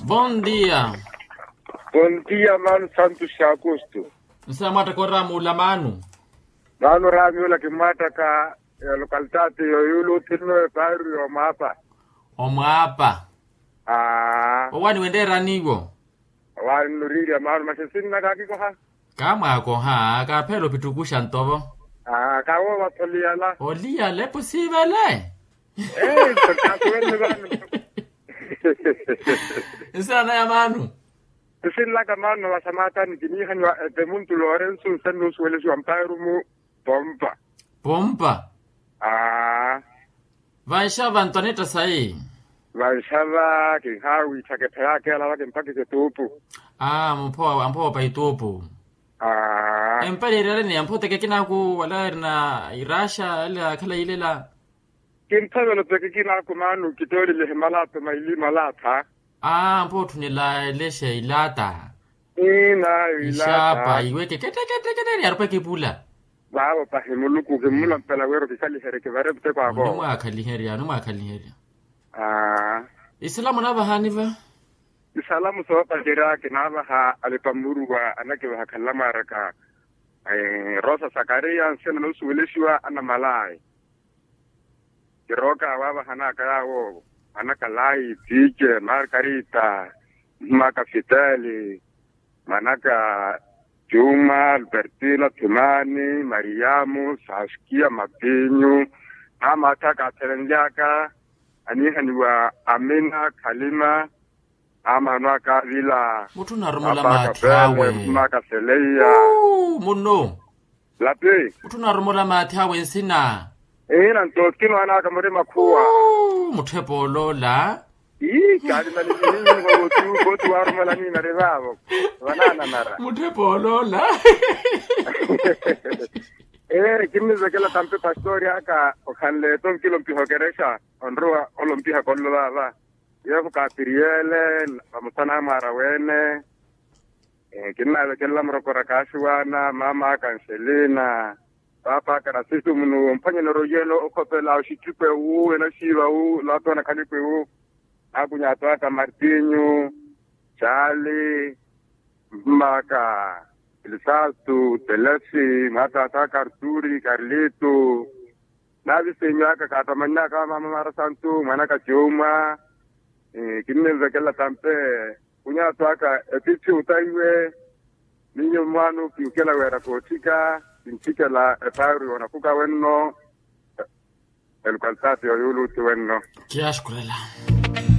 Bom dia. Bom dia, mano Santos Augusto. Nsamata ko Ramula Manu. Mano Ramula kimata ka localitate yulu tino barrio mapa. Omapa. Owani wendera nigo. Wani nuriria mano masisina kakiko ha. Kama ko ha ka phelo pitukusha ntobo. Kawo watoliala. Oliale possible. Takakwene bana. Insana ya Manu. Sila ka mano wasamata ni kinihan wa Edmundo Lorenzo Santos wele su amparo mu pompa. Pompa. Vaishava Antoneta sai. Vaishava kihawi chakepea kela wake mpaki ketupu. Ampo pa itupu. Empari rere ni ampote kekina ku wala na irasha ala kala ilela. Kintavelo tekina ku manu kitori le malata maili malata. Ampo tunila leshe ilata. Ilata. Ishapa iweke kete ni arupa kipula. Bawo pa hemuluku gemula pela wero kisali hereke varepte kwa go. Numa akaliheria. Islamu naba haniva. Isalamu sopa jira kinaba ha alipamurwa anake wa kalama raka. Rosa Sakaria sena no suweleshwa ana malai. Kiroka baba hanaka yao anaka lai tije Margarita maka Fideli manaka Juma Albertina Tumani Mariamu Saskia Mapinyu ama taka terenjaka anihaniwa Amina Kalima ama nwaka vila mutu narumula mathawe maka Seleia muno lape mutu narumula mathawe nsina ina ntokino anaka muri makuwa muthepo lola kadi mali ngotu warumala ni marevavo wanana nara muthepo lola kimmiza kela tampe pastori aka okhanle ton kilo mpihokeresha onroa olompiha kollola yako kapiriele pamusana mara wene kinna kella mrokora kashuana mama Kanselina papa kana situ munu mpanye norojelo okopela ushitipe ena shiva la tona kanipe akunya toaka Martinho Charlie maka Elisato Telesi mata taka Arturi Carlito navi senyaka katamanya kama mama Santu manaka Juma kinenza kella tampe kunya toaka etichi utaiwe ninyo mwanu kiukela wera kotika inchika la epari wanakuka wenno el calzate yulu tu wenno kiashkurela